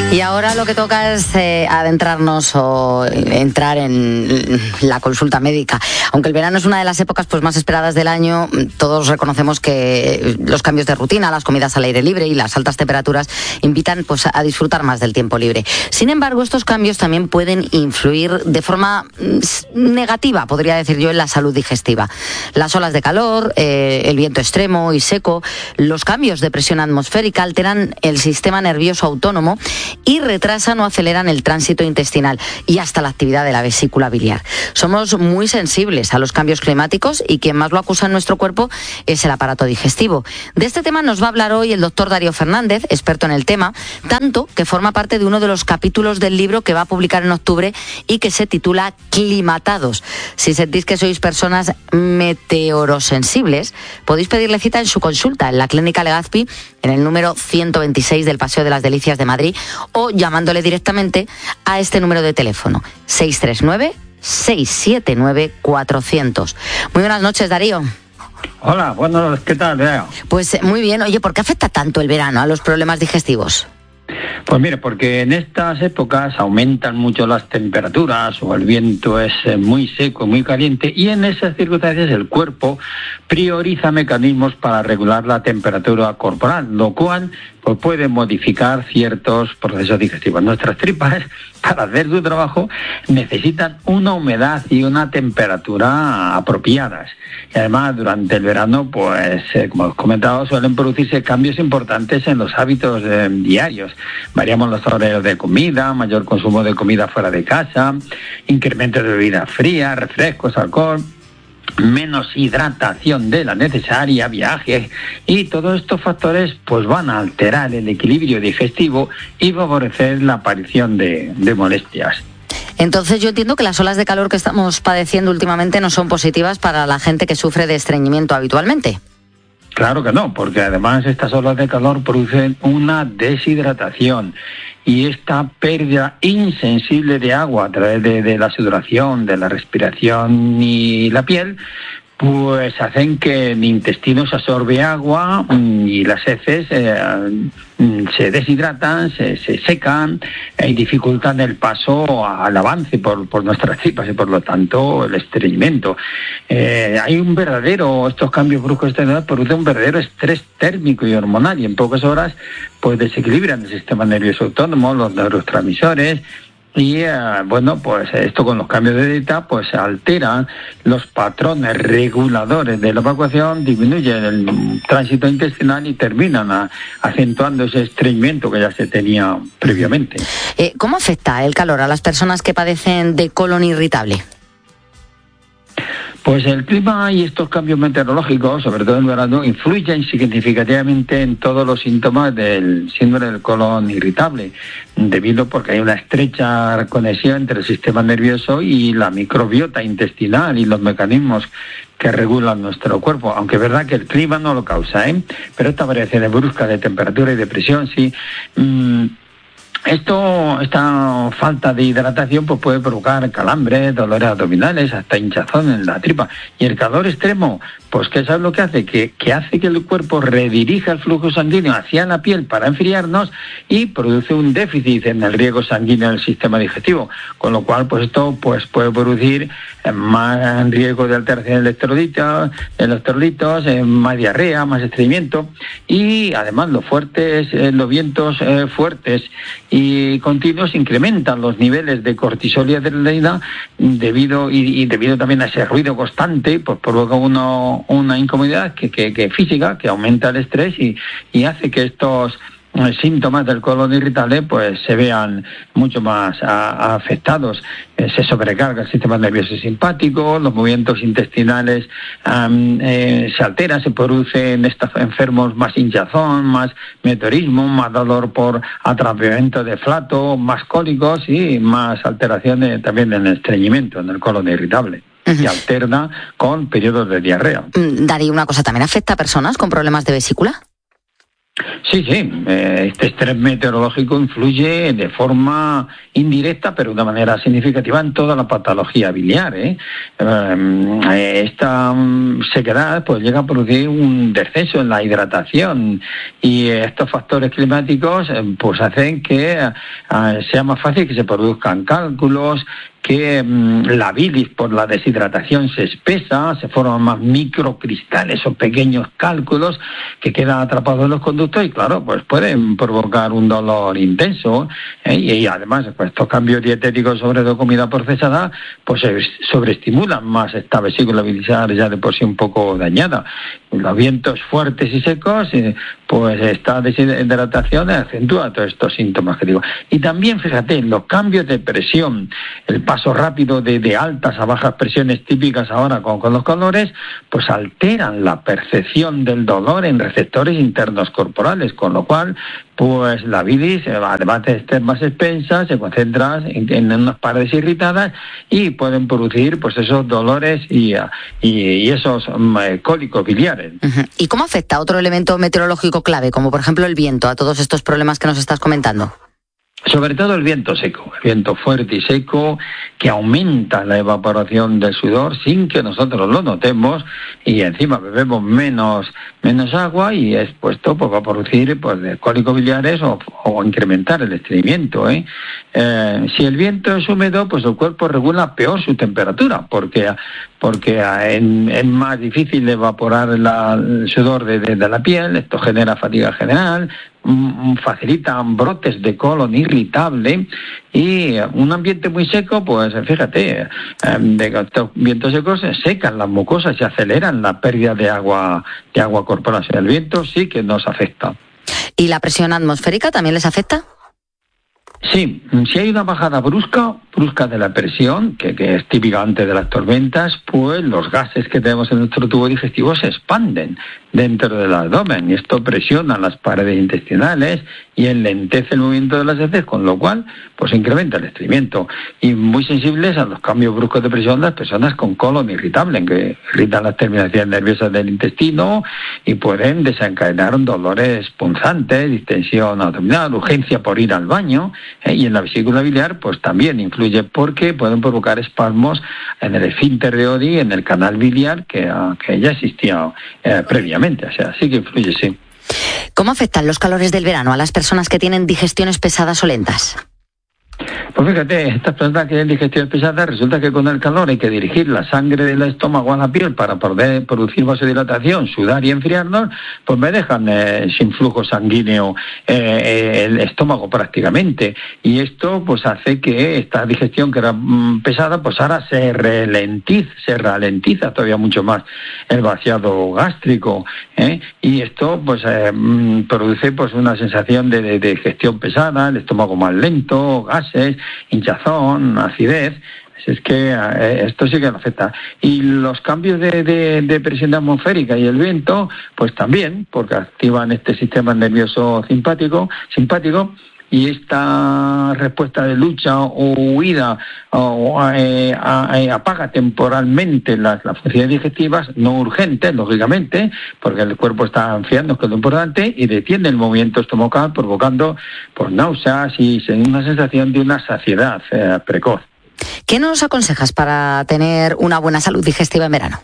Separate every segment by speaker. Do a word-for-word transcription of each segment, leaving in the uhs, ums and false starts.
Speaker 1: Y ahora lo que toca es eh, adentrarnos o entrar en la consulta médica. Aunque el verano es una de las épocas pues, más esperadas del año, todos reconocemos que los cambios de rutina, las comidas al aire libre y las altas temperaturas invitan pues, a disfrutar más del tiempo libre. Sin embargo, estos cambios también pueden influir de forma negativa, podría decir yo, en la salud digestiva. Las olas de calor, eh, el viento extremo y seco, los cambios de presión atmosférica alteran el sistema nervioso autónomo y retrasan o aceleran el tránsito intestinal y hasta la actividad de la vesícula biliar. Somos muy sensibles a los cambios climáticos y quien más lo acusa en nuestro cuerpo es el aparato digestivo. De este tema nos va a hablar hoy el doctor Darío Fernández, experto en el tema, tanto que forma parte de uno de los capítulos del libro que va a publicar en octubre y que se titula Climatados. Si sentís que sois personas meteorosensibles, podéis pedirle cita en su consulta en la Clínica Legazpi, en el número ciento veintiséis del Paseo de las Delicias de Madrid, o llamándole directamente a este número de teléfono, seis tres nueve, seis siete nueve, cuatrocientos. Muy buenas noches, Darío.
Speaker 2: Hola, buenas, ¿qué tal, Darío?
Speaker 1: Pues muy bien. Oye, ¿por qué afecta tanto el verano a los problemas digestivos?
Speaker 2: Pues mire, porque en estas épocas aumentan mucho las temperaturas o el viento es muy seco, muy caliente, y en esas circunstancias el cuerpo prioriza mecanismos para regular la temperatura corporal, lo cual pues, puede modificar ciertos procesos digestivos. Nuestras tripas, para hacer su trabajo, necesitan una humedad y una temperatura apropiadas. Y además, durante el verano, pues, eh, como os comentaba, suelen producirse cambios importantes en los hábitos eh, diarios. Variamos los horarios de comida, mayor consumo de comida fuera de casa, incremento de bebidas frías, refrescos, alcohol, menos hidratación de la necesaria, viajes, y todos estos factores pues van a alterar el equilibrio digestivo y favorecer la aparición de, de molestias.
Speaker 1: Entonces yo entiendo que las olas de calor que estamos padeciendo últimamente no son positivas para la gente que sufre de estreñimiento habitualmente.
Speaker 2: Claro que no, porque además estas olas de calor producen una deshidratación y esta pérdida insensible de agua a través de, de la sudoración, de la respiración y la piel, pues hacen que el intestino se absorbe agua y las heces eh, se deshidratan, se, se secan y dificultan el paso al avance por, por nuestras tripas y por lo tanto el estreñimiento. Eh, hay un verdadero, estos cambios bruscos de edad producen un verdadero estrés térmico y hormonal y en pocas horas pues desequilibran el sistema nervioso autónomo, los neurotransmisores. Y eh, bueno, pues esto con los cambios de dieta pues alteran los patrones reguladores de la evacuación, disminuyen el tránsito intestinal y terminan a, acentuando ese estreñimiento que ya se tenía previamente.
Speaker 1: Eh, ¿Cómo afecta el calor a las personas que padecen de colon irritable?
Speaker 2: Pues el clima y estos cambios meteorológicos, sobre todo en verano, influyen significativamente en todos los síntomas del síndrome del colon irritable, debido porque hay una estrecha conexión entre el sistema nervioso y la microbiota intestinal y los mecanismos que regulan nuestro cuerpo, aunque es verdad que el clima no lo causa, ¿eh? Pero esta variación brusca de temperatura y de presión sí. Mmm, Esto, esta falta de hidratación pues puede provocar calambres, dolores abdominales, hasta hinchazón en la tripa. Y el calor extremo, pues ¿qué sabes lo que hace? Que, que hace que el cuerpo redirija el flujo sanguíneo hacia la piel para enfriarnos y produce un déficit en el riego sanguíneo del sistema digestivo. Con lo cual, pues esto pues puede producir más riesgo de alteración de electrolitos, de electrolitos, más diarrea, más estreñimiento y además los fuertes, los vientos eh, fuertes y continuos incrementan los niveles de cortisol y adrenalina debido y, y debido también a ese ruido constante, pues provoca uno, una incomodidad que, que, que física que aumenta el estrés y, y hace que estos síntomas del colon irritable pues se vean mucho más a, a afectados. Eh, se sobrecarga el sistema nervioso simpático, los movimientos intestinales um, eh, se alteran, se producen estos enfermos más hinchazón, más meteorismo, más dolor por atrapamiento de flato, más cólicos y más alteraciones también en el estreñimiento, en el colon irritable. Uh-huh. Y alterna con periodos de diarrea.
Speaker 1: Darío, una cosa, ¿también afecta a personas con problemas de vesícula?
Speaker 2: Sí, sí, este estrés meteorológico influye de forma indirecta, pero de manera significativa en toda la patología biliar, ¿eh? Esta sequedad pues llega a producir un descenso en la hidratación y estos factores climáticos pues hacen que sea más fácil que se produzcan cálculos, que mmm, la bilis por la deshidratación se espesa, se forman más microcristales o pequeños cálculos que quedan atrapados en los conductos y claro, pues pueden provocar un dolor intenso, ¿eh? y, y además pues, estos cambios dietéticos sobre todo comida procesada pues se sobreestimulan más esta vesícula biliar ya de por sí un poco dañada. Los vientos fuertes y secos eh, pues esta deshidratación acentúa todos estos síntomas que digo. Y también fíjate, los cambios de presión, el paso rápido de, de altas a bajas presiones típicas ahora con, con los calores, pues alteran la percepción del dolor en receptores internos corporales, con lo cual pues la bilis, además de estar más expensa, se concentra en, en unas paredes irritadas y pueden producir pues esos dolores y, y, y esos um, cólicos biliares.
Speaker 1: Uh-huh. ¿Y cómo afecta otro elemento meteorológico clave, como por ejemplo el viento, a todos estos problemas que nos estás comentando?
Speaker 2: Sobre todo el viento seco, el viento fuerte y seco que aumenta la evaporación del sudor sin que nosotros lo notemos y encima bebemos menos menos agua y expuesto pues va a producir pues cólicos biliares o, o incrementar el estreñimiento, ¿eh? Eh, si el viento es húmedo pues el cuerpo regula peor su temperatura porque porque es más difícil evaporar la, el sudor de, de, de la piel, esto genera fatiga general, facilitan brotes de colon irritable y un ambiente muy seco, pues fíjate, de estos vientos secos se secan las mucosas y aceleran la pérdida de agua de agua corporal. O sea, el viento sí que nos afecta.
Speaker 1: ¿Y la presión atmosférica también les afecta?
Speaker 2: Sí, si hay una bajada brusca, brusca de la presión, que, que es típica antes de las tormentas, pues los gases que tenemos en nuestro tubo digestivo se expanden dentro del abdomen y esto presiona las paredes intestinales y enlentece el movimiento de las heces, con lo cual pues incrementa el estreñimiento. Y muy sensibles a los cambios bruscos de presión las personas con colon irritable, que irritan las terminaciones nerviosas del intestino y pueden desencadenar dolores punzantes, distensión abdominal, urgencia por ir al baño, ¿eh? Y en la vesícula biliar pues también influye porque pueden provocar espasmos en el esfínter de Oddi, en el canal biliar que, que ya existía eh, previamente. O sea, sí que influye, sí.
Speaker 1: ¿Cómo afectan los calores del verano a las personas que tienen digestiones pesadas o lentas?
Speaker 2: Pues fíjate, estas personas que tienen digestiones pesadas, resulta que con el calor hay que dirigir la sangre del estómago a la piel para poder producir vasodilatación, sudar y enfriarnos, pues me dejan eh, sin flujo sanguíneo eh, el estómago prácticamente. Y esto pues hace que esta digestión que era mm, pesada, pues ahora se ralentiza, se ralentiza todavía mucho más el vaciado gástrico, ¿eh? Y esto pues eh, mm, produce pues una sensación de, de, de digestión pesada, el estómago más lento, gases, hinchazón, acidez. Es que eh, esto sí que lo afecta. Y los cambios de, de, de presión atmosférica y el viento, pues también, porque activan este sistema nervioso simpático, simpático y esta respuesta de lucha o huida o, eh, eh, apaga temporalmente las, las funciones digestivas no urgentes, lógicamente, porque el cuerpo está enfriando, que es lo importante, y detiene el movimiento estomacal provocando pues, náuseas y una sensación de una saciedad eh, precoz.
Speaker 1: ¿Qué nos aconsejas para tener una buena salud digestiva en verano?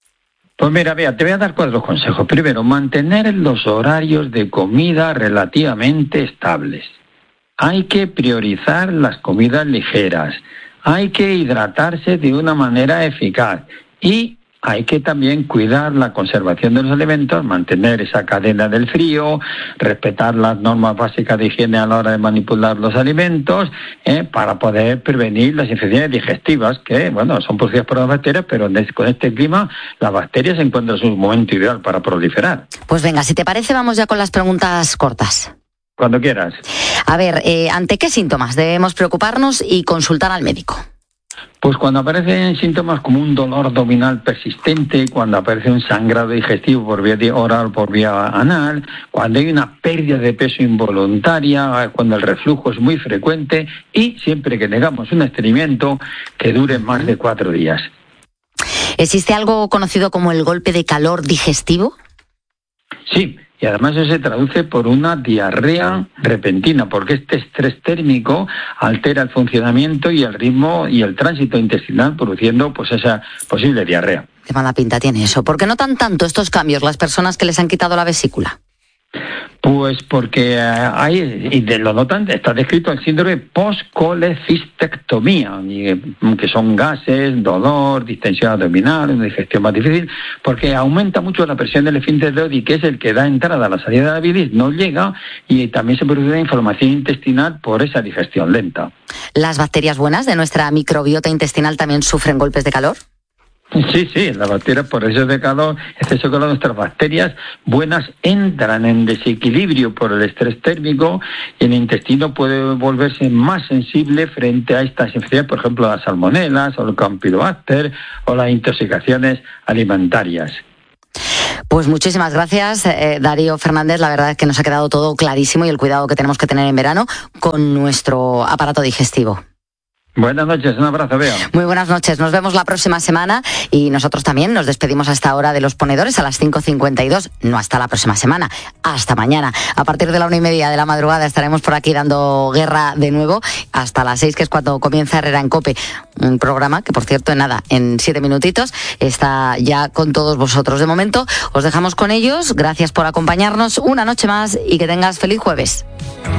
Speaker 2: Pues mira, vea, te voy a dar cuatro consejos. Primero, mantener los horarios de comida relativamente estables. Hay que priorizar las comidas ligeras, hay que hidratarse de una manera eficaz y hay que también cuidar la conservación de los alimentos, mantener esa cadena del frío, respetar las normas básicas de higiene a la hora de manipular los alimentos, eh, para poder prevenir las infecciones digestivas, que bueno, son producidas por las bacterias, pero con este clima las bacterias se encuentran en su momento ideal para proliferar.
Speaker 1: Pues venga, si te parece, vamos ya con las preguntas cortas.
Speaker 2: Cuando quieras.
Speaker 1: A ver, eh, ¿ante qué síntomas debemos preocuparnos y consultar al médico?
Speaker 2: Pues cuando aparecen síntomas como un dolor abdominal persistente, cuando aparece un sangrado digestivo por vía oral o por vía anal, cuando hay una pérdida de peso involuntaria, cuando el reflujo es muy frecuente y siempre que tengamos un estreñimiento que dure más de cuatro días.
Speaker 1: ¿Existe algo conocido como el golpe de calor digestivo?
Speaker 2: Sí. y además eso se traduce por una diarrea repentina, porque este estrés térmico altera el funcionamiento y el ritmo y el tránsito intestinal, produciendo pues esa posible diarrea.
Speaker 1: Qué mala pinta tiene eso. ¿Por qué notan tanto estos cambios las personas que les han quitado la vesícula?
Speaker 2: Pues porque hay, y de lo notan, está descrito el síndrome post-colecistectomía, que son gases, dolor, distensión abdominal, una digestión más difícil, porque aumenta mucho la presión del esfínter de Oddi, que es el que da entrada a la salida de la bilis, no llega, y también se produce inflamación intestinal por esa digestión lenta.
Speaker 1: ¿Las bacterias buenas de nuestra microbiota intestinal también sufren golpes de calor?
Speaker 2: Sí, sí, las bacterias por exceso de calor, exceso de calor, nuestras bacterias buenas entran en desequilibrio por el estrés térmico y el intestino puede volverse más sensible frente a estas enfermedades, por ejemplo, las salmonelas o el campylobacter o las intoxicaciones alimentarias.
Speaker 1: Pues muchísimas gracias, eh, Darío Fernández. La verdad es que nos ha quedado todo clarísimo y el cuidado que tenemos que tener en verano con nuestro aparato digestivo.
Speaker 2: Buenas noches, un abrazo, Bea.
Speaker 1: Muy buenas noches, nos vemos la próxima semana y nosotros también nos despedimos a esta hora de Los Ponedores a las cinco cincuenta y dos, no hasta la próxima semana, hasta mañana. A partir de la una y media de la madrugada estaremos por aquí dando guerra de nuevo, hasta las seis, que es cuando comienza Herrera en COPE, un programa que, por cierto, en nada, en siete minutitos, está ya con todos vosotros. De momento, os dejamos con ellos, gracias por acompañarnos una noche más y que tengas feliz jueves.